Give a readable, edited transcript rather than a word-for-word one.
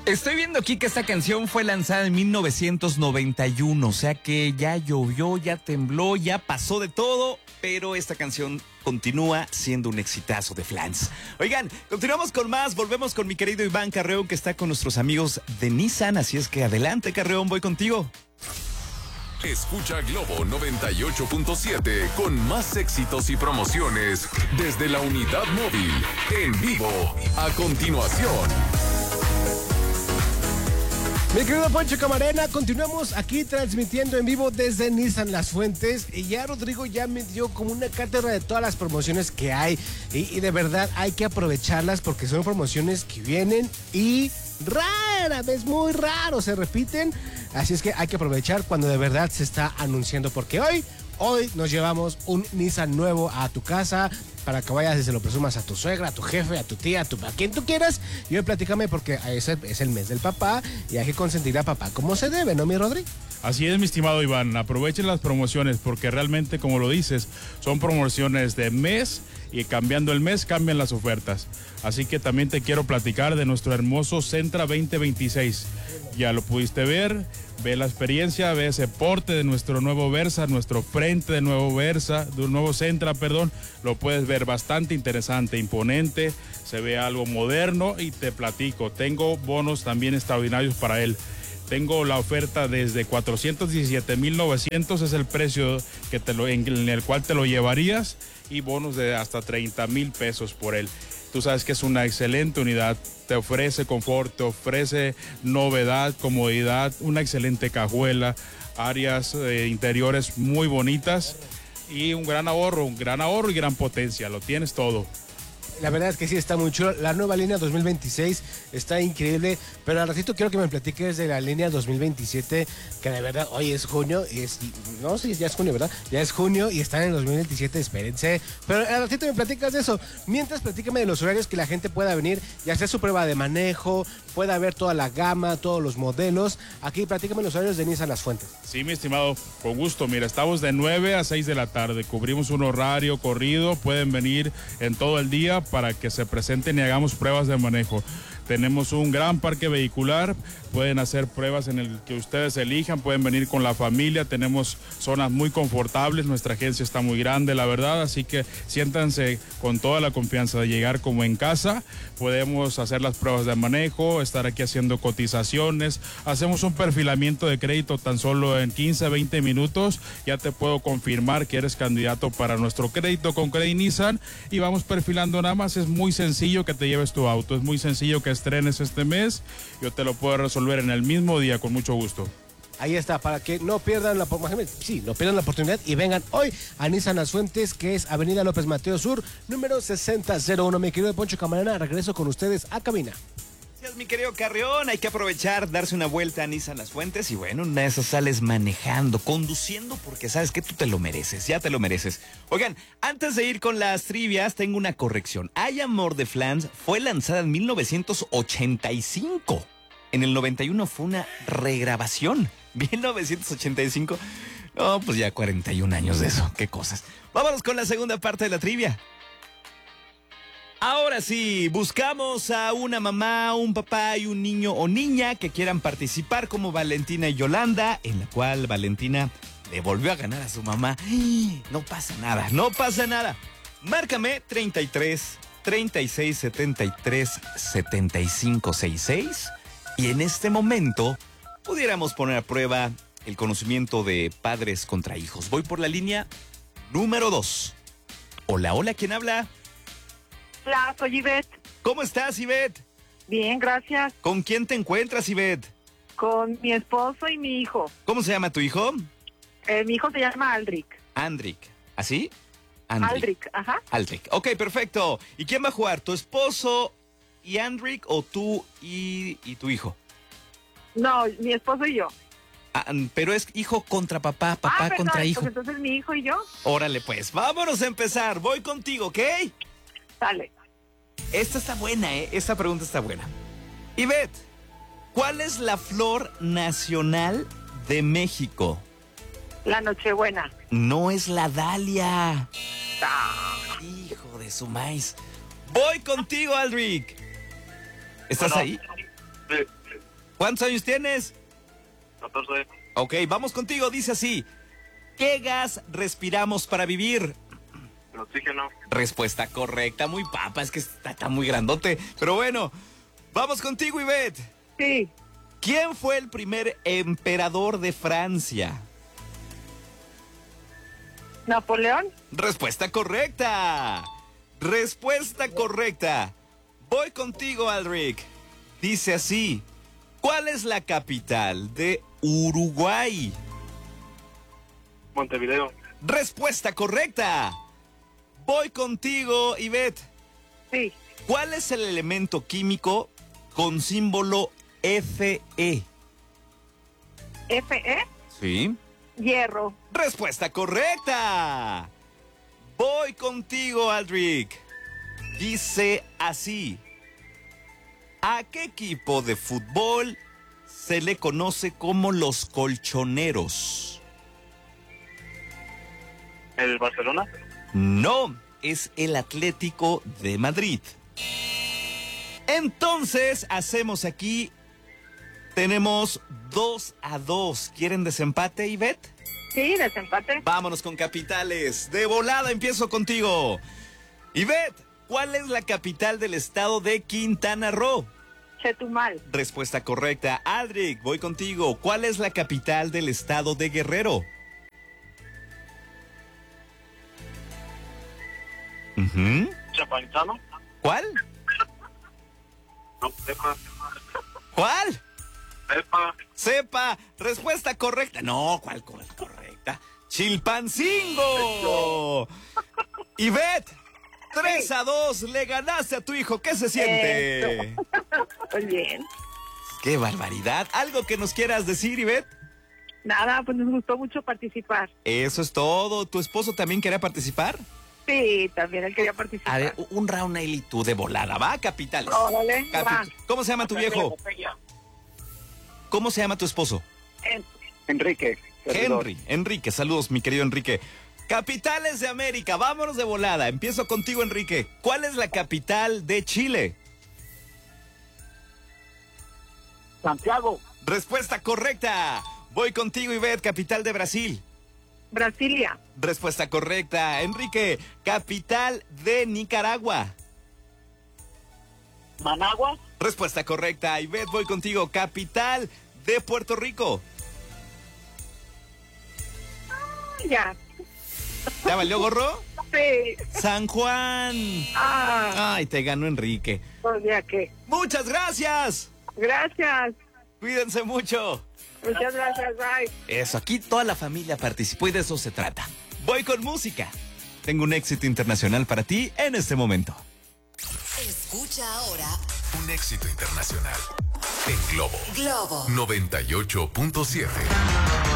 Estoy viendo aquí que esta canción fue lanzada en 1991, o sea que ya llovió, ya tembló, ya pasó de todo, pero esta canción continúa siendo un exitazo de Flans. Oigan, continuamos con más, volvemos con mi querido Iván Carreón, que está con nuestros amigos de Nissan, así es que adelante, Carreón, voy contigo. Escucha Globo 98.7 con más éxitos y promociones desde la unidad móvil, en vivo, a continuación. Mi querido Poncho Camarena, continuamos aquí transmitiendo en vivo desde Nissan Las Fuentes y ya Rodrigo ya me dio como una cátedra de todas las promociones que hay y de verdad hay que aprovecharlas porque son promociones que vienen y rara vez, muy raro, se repiten, así es que hay que aprovechar cuando de verdad se está anunciando porque hoy nos llevamos un Nissan nuevo a tu casa para que vayas y se lo presumas a tu suegra, a tu jefe, a tu tía, a quien tú quieras. Y hoy platícame porque ese es el mes del papá y hay que consentir a papá como se debe, ¿no, mi Rodri? Así es, mi estimado Iván. Aprovechen las promociones porque realmente, como lo dices, son promociones de mes y cambiando el mes cambian las ofertas. Así que también te quiero platicar de nuestro hermoso Sentra 2026. Ya lo pudiste ver, ve la experiencia, ve ese porte de nuestro nuevo Versa, nuestro frente de nuevo Versa, de un nuevo Sentra, perdón. Lo puedes ver bastante interesante, imponente, se ve algo moderno y te platico. Tengo bonos también extraordinarios para él. Tengo la oferta desde 417,900, es el precio que en el cual te lo llevarías, y bonos de hasta 30,000 pesos por él. Tú sabes que es una excelente unidad, te ofrece confort, te ofrece novedad, comodidad, una excelente cajuela, áreas interiores muy bonitas y un gran ahorro y gran potencia, lo tienes todo. La verdad es que sí, está muy chulo. La nueva línea 2026 está increíble, pero al ratito quiero que me platiques de la línea 2027, que de verdad hoy es junio, no sé, ya es junio, ¿verdad? Ya es junio y están en el 2027, espérense. Pero al ratito me platicas de eso. Mientras, platícame de los horarios que la gente pueda venir y hacer su prueba de manejo, pueda ver toda la gama, todos los modelos. Aquí platícame los horarios de Nissan Las Fuentes. Sí, mi estimado, con gusto. Mira, estamos de 9 a 6 de la tarde. Cubrimos un horario corrido. Pueden venir en todo el día para que se presenten y hagamos pruebas de manejo. Tenemos un gran parque vehicular, pueden hacer pruebas en el que ustedes elijan, pueden venir con la familia, tenemos zonas muy confortables, nuestra agencia está muy grande, la verdad, así que siéntanse con toda la confianza de llegar como en casa. Podemos hacer las pruebas de manejo, estar aquí haciendo cotizaciones, hacemos un perfilamiento de crédito tan solo en 15, 20 minutos, ya te puedo confirmar que eres candidato para nuestro crédito con Credit Nissan y vamos perfilando nada más. Es muy sencillo que te lleves tu auto, es muy sencillo que estrenes este mes, yo te lo puedo resolver en el mismo día con mucho gusto. Ahí está, para que no pierdan la oportunidad y vengan hoy a Nissan Las Fuentes, que es Avenida López Mateo Sur, número 6001. Mi querido Poncho Camarena, regreso con ustedes a cabina. Gracias, mi querido Carreón. Hay que aprovechar, darse una vuelta a Nissan Las Fuentes y bueno, una de esas sales manejando, conduciendo, porque sabes que tú te lo mereces, ya te lo mereces. Oigan, antes de ir con las trivias, tengo una corrección. Hay Amor de Flans fue lanzada en 1985. En el 91 fue una regrabación. 1985. No, pues ya 41 años de eso. Qué cosas. Vámonos con la segunda parte de la trivia. Ahora sí, buscamos a una mamá, un papá y un niño o niña que quieran participar como Valentina y Yolanda, en la cual Valentina le volvió a ganar a su mamá. No pasa nada, no pasa nada. Márcame 33 36 73 75 66 y en este momento pudiéramos poner a prueba el conocimiento de padres contra hijos. Voy por la línea número 2. Hola, hola, ¿quién habla? Hola, soy Ivette. ¿Cómo estás, Ivette? Bien, gracias. ¿Con quién te encuentras, Ivette? Con mi esposo y mi hijo. ¿Cómo se llama tu hijo? Mi hijo se llama Aldric. Andric. ¿Así? Aldric, ajá. Aldric. Ok, perfecto. ¿Y quién va a jugar? ¿Tu esposo y Andric o tú y tu hijo? No, mi esposo y yo. Pero es hijo contra papá, papá contra hijo. Pues entonces mi hijo y yo. Órale, pues, vámonos a empezar. Voy contigo, ¿ok? Dale. Esta está buena, ¿eh? Esta pregunta está buena. Ivette, ¿cuál es la flor nacional de México? La Nochebuena. No es la dalia. Hijo de su maíz. Voy contigo, Aldric. ¿Estás ahí? Sí. ¿Cuántos años tienes? 14. Ok, vamos contigo. Dice así. ¿Qué gas respiramos para vivir? El oxígeno. Respuesta correcta. Muy papa, es que está muy grandote. Pero bueno, vamos contigo, Ivette. Sí. ¿Quién fue el primer emperador de Francia? Napoleón. Respuesta correcta. Respuesta correcta. Voy contigo, Aldrich. Dice así. ¿Cuál es la capital de Uruguay? Montevideo. Respuesta correcta. Voy contigo, Ivette. Sí. ¿Cuál es el elemento químico con símbolo Fe? Fe. Sí. Hierro. Respuesta correcta. Voy contigo, Aldrich. Dice así. ¿A qué equipo de fútbol se le conoce como los colchoneros? El Barcelona. No, es el Atlético de Madrid. Entonces, hacemos aquí, tenemos 2-2. ¿Quieren desempate, Ivette? Sí, desempate. Vámonos con capitales. De volada empiezo contigo. Ivette, ¿cuál es la capital del estado de Quintana Roo? Chetumal. Respuesta correcta. Aldrich, voy contigo. ¿Cuál es la capital del estado de Guerrero? Chapanizano. ¿Cuál? No, sepa. ¿Cuál? Sepa. Sepa, respuesta correcta. No, ¿cuál correcta? Chilpancingo. Ivette, 3-2, le ganaste a tu hijo. ¿Qué se siente? Muy bien. Qué barbaridad. ¿Algo que nos quieras decir, Ivette? Nada, pues nos gustó mucho participar. Eso es todo. ¿Tu esposo también quería participar? Sí, también él quería participar. A ver, un round y tú de volada, ¿va? Capitales. Órale, va. ¿Cómo se llama tu viejo? ¿Cómo se llama tu esposo? Enrique. Enrique, saludos, mi querido Enrique. Capitales de América, vámonos de volada. Empiezo contigo, Enrique. ¿Cuál es la capital de Chile? Santiago. Respuesta correcta. Voy contigo, Ivette. Capital de Brasil. Brasilia. Respuesta correcta. Enrique, capital de Nicaragua. Managua. Respuesta correcta. Ivette, voy contigo. Capital de Puerto Rico. Ya. ¿Ya valió, gorro? Sí. San Juan. Ay, te ganó Enrique. Pues ya que. Muchas gracias. Gracias. Cuídense mucho. Muchas gracias, bye. Eso, aquí toda la familia participó y de eso se trata. Voy con música. Tengo un éxito internacional para ti en este momento. Escucha ahora Un éxito internacional en Globo Globo 98.7.